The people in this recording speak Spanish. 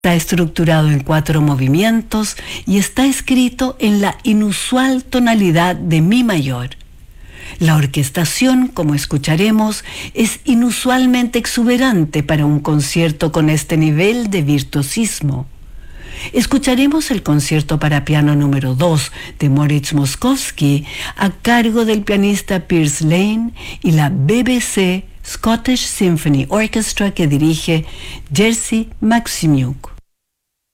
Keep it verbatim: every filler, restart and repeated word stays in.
Está estructurado en cuatro movimientos y está escrito en la inusual tonalidad de mi mayor. La orquestación, como escucharemos, es inusualmente exuberante para un concierto con este nivel de virtuosismo. Escucharemos el concierto para piano número dos de Moritz Moszkowski a cargo del pianista Piers Lane y la B B C Scottish Symphony Orchestra que dirige Jerzy Maksymuk.